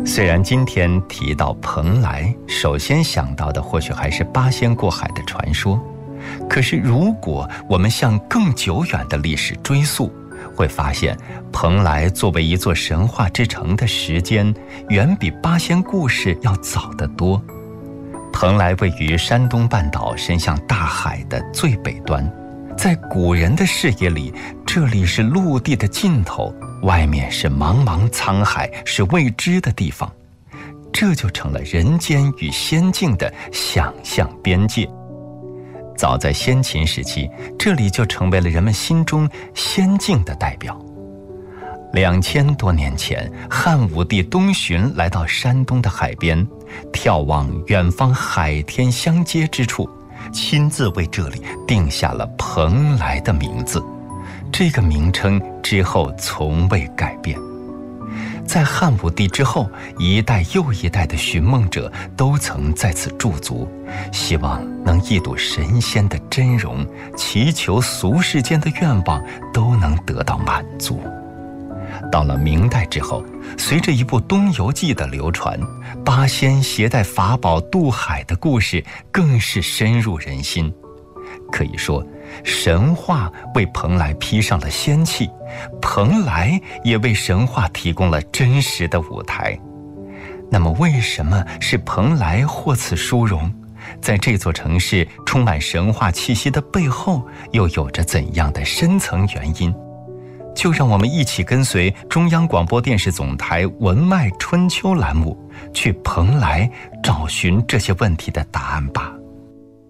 虽然今天提到蓬莱，首先想到的或许还是八仙过海的传说，可是如果我们向更久远的历史追溯，会发现蓬莱作为一座神话之城的时间，远比八仙故事要早得多。蓬莱位于山东半岛伸向大海的最北端，在古人的视野里，这里是陆地的尽头，外面是茫茫沧海，是未知的地方，这就成了人间与仙境的想象边界。早在先秦时期，这里就成为了人们心中仙境的代表。2000多年前，汉武帝东巡来到山东的海边，眺望远方海天相接之处，亲自为这里定下了蓬莱的名字。这个名称之后从未改变。在汉武帝之后，一代又一代的寻梦者都曾在此驻足，希望能一睹神仙的真容，祈求俗世间的愿望都能得到满足。到了明代之后，随着一部《东游记》的流传，八仙携带法宝渡海的故事更是深入人心。可以说，神话为蓬莱披上了仙气，蓬莱也为神话提供了真实的舞台。那么为什么是蓬莱获此殊荣？在这座城市充满神话气息的背后，又有着怎样的深层原因？就让我们一起跟随中央广播电视总台文脉春秋栏目，去蓬莱找寻这些问题的答案吧。